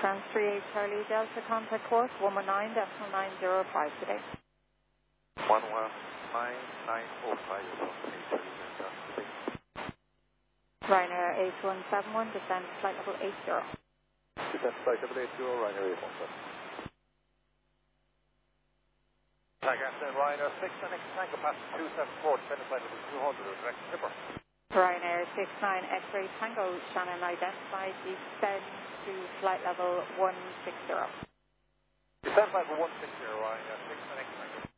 France 38 Charlie Delta, contact course 119.905 today. 119.905 Ryanair 8171, descend flight level 80. Descend flight level 80, Ryanair 8171. Again, Ryanair 6 and X Tango passenger 274, descend flight level 200, direct skipper. Ryanair 69 X-ray Tango, Shannon identified, descend to flight level 160. Descend flight level 160, Ryanair 6 and X Tango.